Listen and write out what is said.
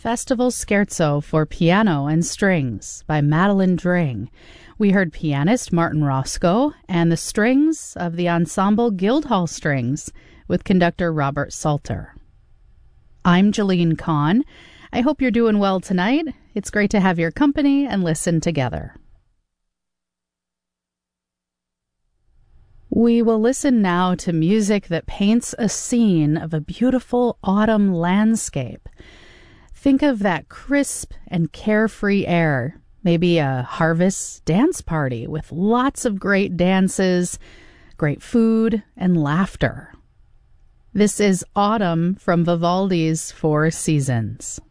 Festival Scherzo for Piano and Strings by Madeline Dring. We heard pianist Martin Roscoe and the strings of the ensemble Guildhall Strings with conductor Robert Salter. I'm Jeline Kahn. I hope you're doing well tonight. It's great to have your company and listen together. We will listen now to music that paints a scene of a beautiful autumn landscape. Think of that crisp and carefree air, maybe a harvest dance party with lots of great dances, great food, and laughter. This is Autumn from Vivaldi's Four Seasons.